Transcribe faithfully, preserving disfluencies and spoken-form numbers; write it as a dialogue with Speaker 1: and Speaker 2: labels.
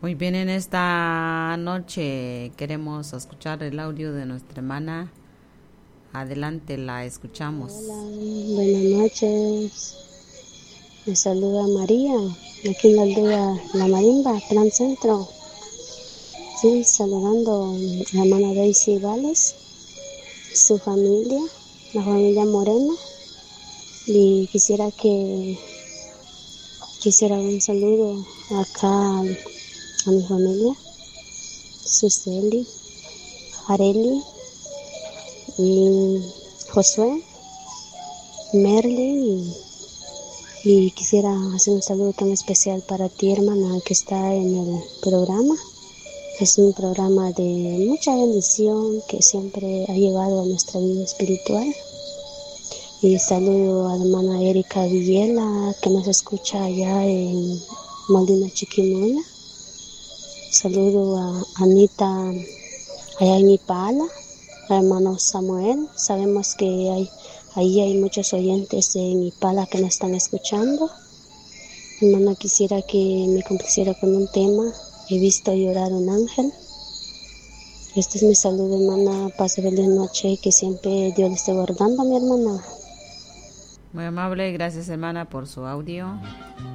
Speaker 1: Muy bien, en esta noche queremos escuchar el audio de nuestra hermana. Adelante, la escuchamos.
Speaker 2: Hola, buenas noches. Me saluda María, aquí en la aldea La Marimba, Plan Centro. Sí, saludando a la hermana Daisy Vales, su familia, la familia Moreno. Y quisiera que quisiera un saludo acá a mi familia, Suseli, Areli y Josué, Merly, y, y quisiera hacer un saludo tan especial para ti, hermana, que está en el programa. Es un programa de mucha bendición que siempre ha llevado a nuestra vida espiritual. Y saludo a la hermana Erika Villela, que nos escucha allá en Molina Chiquimula. Saludo a Anita allá en Ipala, a hermano Samuel. Sabemos que hay, ahí hay muchos oyentes en Ipala que nos están escuchando. Hermana, quisiera que me complaciera con un tema. He visto llorar un ángel. Este es mi saludo, hermana. Pase feliz noche, que siempre Dios le esté guardando a mi hermana.
Speaker 1: Muy amable, gracias hermana por su audio.